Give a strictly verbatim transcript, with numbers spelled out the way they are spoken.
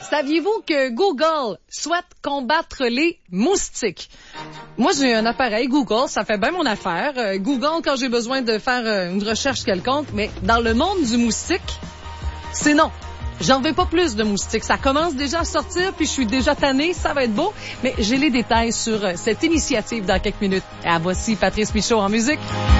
Saviez-vous que Google souhaite combattre les moustiques? Moi, j'ai un appareil Google, ça fait bien mon affaire. Euh, Google quand j'ai besoin de faire euh, une recherche quelconque, mais dans le monde du moustique, c'est non. J'en veux pas plus de moustiques. Ça commence déjà à sortir, puis je suis déjà tannée, ça va être beau. Mais j'ai les détails sur euh, cette initiative dans quelques minutes. Et ah, voici Patrice Michaud en musique.